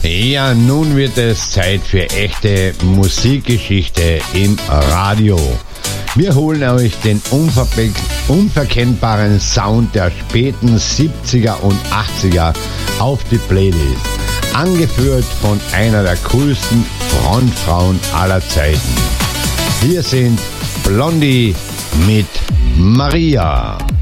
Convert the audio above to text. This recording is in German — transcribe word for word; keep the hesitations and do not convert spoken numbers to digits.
Ja, nun wird es Zeit für echte Musikgeschichte im Radio. Wir holen euch den unverbe- unverkennbaren Sound der späten siebziger und achtziger auf die Playlist. Angeführt von einer der coolsten Frontfrauen aller Zeiten. Hier sind Blondie mit Maria.